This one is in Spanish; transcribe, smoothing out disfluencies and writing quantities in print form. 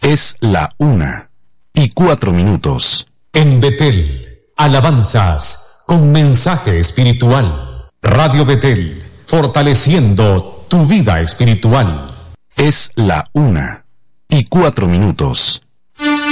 Es la 1:04. En Betel, alabanzas con mensaje espiritual. Radio Betel, fortaleciendo tu vida espiritual. Es la 1:04.